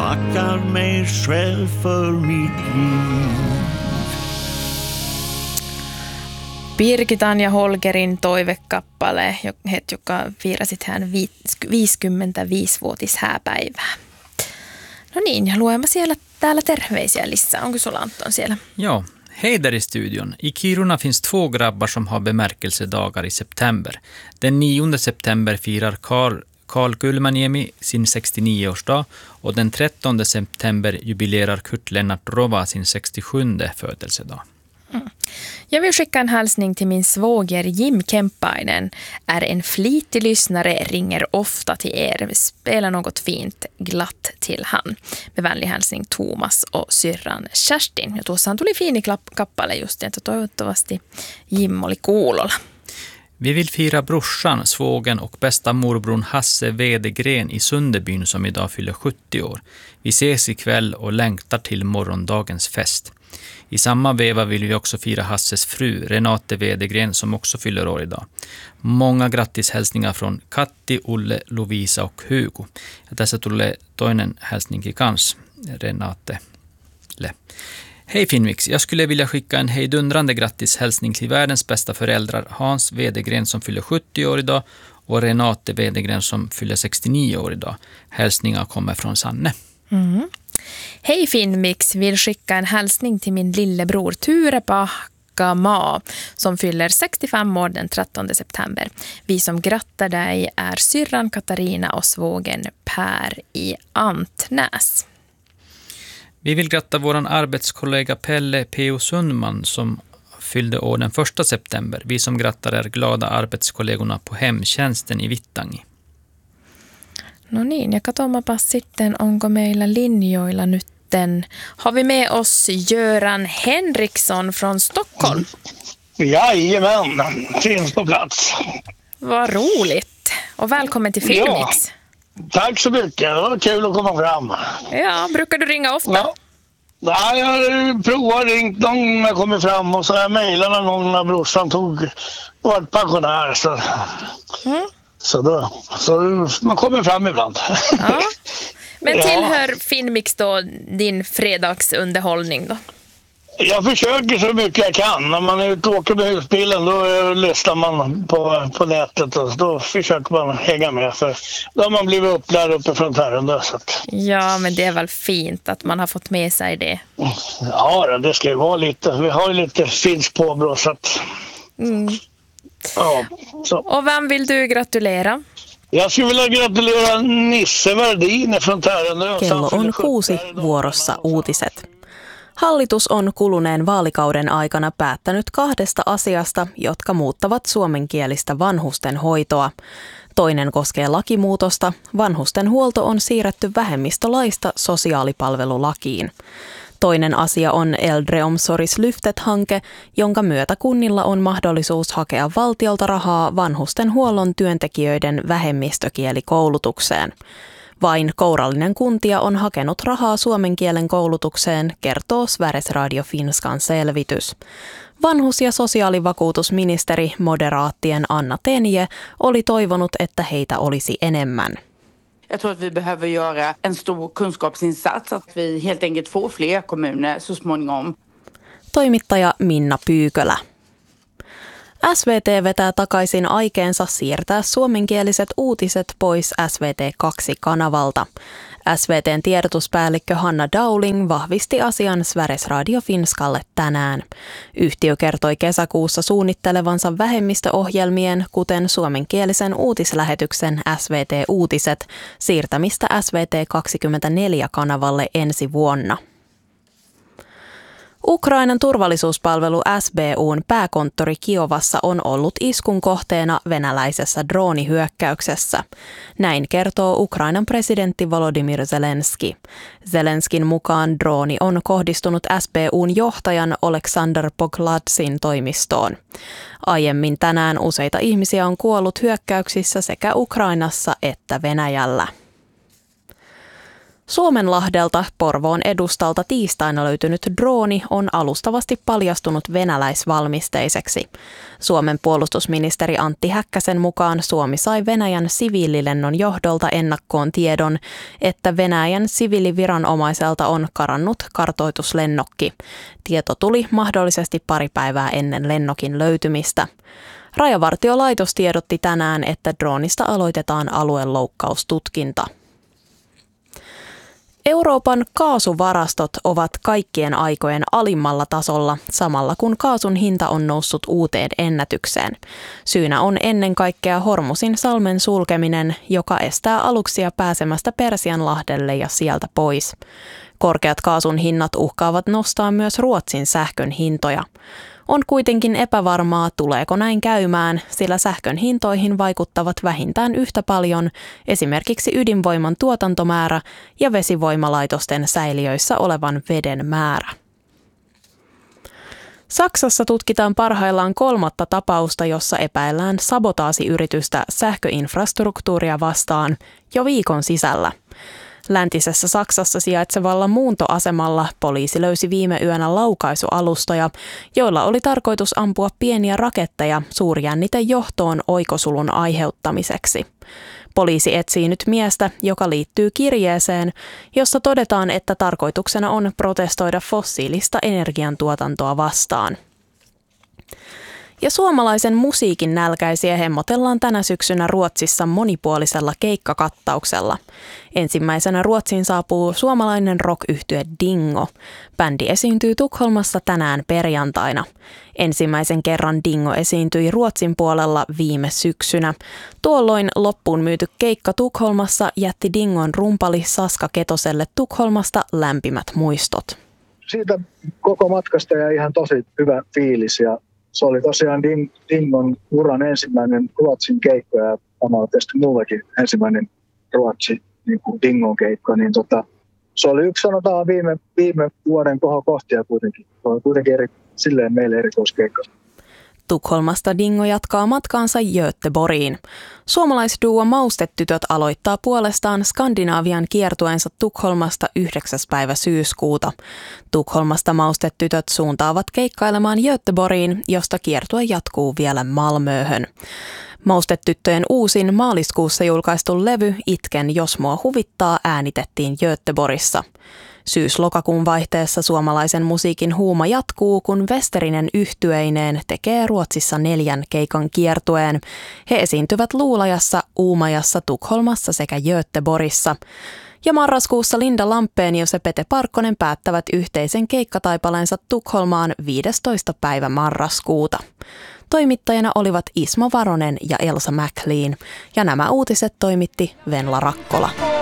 tackar mig själv för mitt liv. Birgitan ja Holgerin toivekappale, joka viirasi tähän 55-vuotis hääpäivää. No niin, ja luemme täällä terveisiä lisää. Onko sulla Anton siellä? Ja, hej där i studion. I Kiruna finns 2 grabbar som har bemärkelsedagar i september. Den 9 september firar Carl Kulmaniemi sin 69-årsdag och den 13 september jubilerar Kurt Lennart Rova sin 67:e födelsedag. Jag vill skicka en hälsning till min svåger Jim Kempainen. Är en flitig lyssnare, ringer ofta till er. Spela något fint glatt till han. Med vänlig hälsning Thomas och syrran Kerstin. Ja tuossahan tuli fiini kappale just, että toivottavasti Jim oli kuulolla. Vi vill fira brorsan, svågen och bästa morbror Hasse Vedegren i Sunderbyn som idag fyller 70 år. Vi ses ikväll och längtar till morgondagens fest. I samma veva vill vi också fira Hasses fru, Renate Vedegren, som också fyller år idag. Många grattishälsningar från Katti, Olle, Lovisa och Hugo. Ja tässä tulee toinen hälsning kans, Renate. Hej Finnmix, jag skulle vilja skicka en hejdundrande grattishälsning till världens bästa föräldrar Hans Vedegren som fyller 70 år idag och Renate Vedegren som fyller 69 år idag. Hälsningar kommer från Sanne. Mm. Hej Finnmix, vill skicka en hälsning till min lillebror Ture Pahkama som fyller 65 år den 13 september. Vi som grattar dig är syrran Katarina och svågen Per i Antnäs. Vi vill gratta våran arbetskollega Pelle P.O. Sundman som fyllde år den 1 september. Vi som grattar är glada arbetskollegorna på hemtjänsten i Vittangi. No niin, ja katsomapas sitten, onko meillä linjoilla nytten. Har vi med oss Göran Henriksson från Stockholm? Jajamän, finns på plats. Vad roligt. Och välkommen till Finnmix. Ja, tack så mycket, det var kul att komma fram. Ja, brukar du ringa ofta? Ja. Nej, jag provar ringt någon när jag kommer fram och så har jag mejlat någon när brorsan var pensionär. Så man kommer fram ibland. Ja. Men tillhör Finnmix då din fredagsunderhållning då? Jag försöker så mycket jag kan. När man är ute och åker med husbilen då lyssnar man på nätet och då försöker man hänga med. För då har man blivit upplärd uppifrån Tärendö. Ja, men det är väl fint att man har fått med sig det. Ja, det ska ju vara lite. Vi har ju lite finsk påbrå så att... Ja, så. Och vem vill du gratulera? Jag skulle vilja gratulera Nisse Verdin från Tärendö. Kello on 6 vuorossa uutiset. Hallitus on kuluneen vaalikauden aikana päättänyt 2 asiasta, jotka muuttavat suomenkielistä vanhusten hoitoa. Toinen koskee lakimuutosta. Vanhusten huolto on siirretty vähemmistölaista sosiaalipalvelulakiin. Toinen asia on Äldreomsorgslyftet-hanke, jonka myötä kunnilla on mahdollisuus hakea valtiolta rahaa vanhustenhuollon työntekijöiden vähemmistökielikoulutukseen. Vain kourallinen kuntia on hakenut rahaa suomen kielen koulutukseen, kertoo Sveriges Radio Finskan selvitys. Vanhus- ja sosiaalivakuutusministeri moderaattien Anna Tenje oli toivonut, että heitä olisi enemmän. Jag tror att vi behöver göra en stor kunskapsinsats, att vi helt enkelt får fler kommuner så småningom. Toimittaja Minna Pyykölä. SVT vetää takaisin aikeensa siirtää suomenkieliset uutiset pois SVT2-kanavalta. SVT:n tiedotuspäällikkö Hanna Dowling vahvisti asian Sveriges Radio Finskalle tänään. Yhtiö kertoi kesäkuussa suunnittelevansa vähemmistöohjelmien, kuten suomenkielisen uutislähetyksen SVT Uutiset, siirtämistä SVT24-kanavalle ensi vuonna. Ukrainan turvallisuuspalvelu SBU:n pääkonttori Kiovassa on ollut iskun kohteena venäläisessä droonihyökkäyksessä. Näin kertoo Ukrainan presidentti Volodymyr Zelenski. Zelenskin mukaan drooni on kohdistunut SBU:n johtajan Oleksandr Pokladsin toimistoon. Aiemmin tänään useita ihmisiä on kuollut hyökkäyksissä sekä Ukrainassa että Venäjällä. Suomenlahdelta Porvoon edustalta tiistaina löytynyt drooni on alustavasti paljastunut venäläisvalmisteiseksi. Suomen puolustusministeri Antti Häkkäsen mukaan Suomi sai Venäjän siviililennon johdolta ennakkoon tiedon, että Venäjän siviiliviranomaiselta on karannut kartoituslennokki. Tieto tuli mahdollisesti pari päivää ennen lennokin löytymistä. Rajavartiolaitos tiedotti tänään, että droonista aloitetaan alueloukkaustutkinta. Euroopan kaasuvarastot ovat kaikkien aikojen alimmalla tasolla, samalla kun kaasun hinta on noussut uuteen ennätykseen. Syynä on ennen kaikkea Hormusin salmen sulkeminen, joka estää aluksia pääsemästä Persianlahdelle ja sieltä pois. Korkeat kaasun hinnat uhkaavat nostaa myös Ruotsin sähkön hintoja. On kuitenkin epävarmaa, tuleeko näin käymään, sillä sähkön hintoihin vaikuttavat vähintään yhtä paljon esimerkiksi ydinvoiman tuotantomäärä ja vesivoimalaitosten säiliöissä olevan veden määrä. Saksassa tutkitaan parhaillaan 3. tapausta, jossa epäillään sabotaasiyritystä sähköinfrastruktuuria vastaan jo viikon sisällä. Läntisessä Saksassa sijaitsevalla muuntoasemalla poliisi löysi viime yönä laukaisualustoja, joilla oli tarkoitus ampua pieniä raketteja suurjännitejohtoon oikosulun aiheuttamiseksi. Poliisi etsii nyt miestä, joka liittyy kirjeeseen, jossa todetaan, että tarkoituksena on protestoida fossiilista energiantuotantoa vastaan. Ja suomalaisen musiikin nälkäisiä hemmotellaan tänä syksynä Ruotsissa monipuolisella keikkakattauksella. Ensimmäisenä Ruotsiin saapuu suomalainen rock-yhtye Dingo. Bändi esiintyy Tukholmassa tänään perjantaina. Ensimmäisen kerran Dingo esiintyi Ruotsin puolella viime syksynä. Tuolloin loppuun myyty keikka Tukholmassa jätti Dingon rumpali Saska Ketoselle Tukholmasta lämpimät muistot. Siitä koko matkasta jäi ihan tosi hyvä fiilis ja se oli tosiaan Dingon uran ensimmäinen Ruotsin keikka ja tämä on tietysti mullekin ensimmäinen Ruotsi niin Dingon keikka. Niin se oli yksi sanotaan viime vuoden kohokohtia kuitenkin. Se oli kuitenkin silleen meille erikoiskeikka. Tukholmasta Dingo jatkaa matkaansa Göteborgiin. Suomalaisduo Maustetytöt aloittaa puolestaan Skandinavian kiertueensa Tukholmasta 9. päivä syyskuuta. Tukholmasta Maustetytöt suuntaavat keikkailemaan Göteborgiin, josta kiertue jatkuu vielä Malmöhön. Maustetyttöjen uusin maaliskuussa julkaistu levy Itken jos mua huvittaa äänitettiin Göteborgissa. Syys-lokakuun vaihteessa suomalaisen musiikin huuma jatkuu, kun Westerinen yhtyeineen tekee Ruotsissa 4 keikan kiertueen. He esiintyvät Luulajassa, Uumajassa, Tukholmassa sekä Göteborgissa. Ja marraskuussa Linda Lampenius ja Pete Parkkonen päättävät yhteisen keikkataipaleensa Tukholmaan 15. päivä marraskuuta. Toimittajana olivat Ismo Varonen ja Elsa McLean, ja nämä uutiset toimitti Venla Rakkola.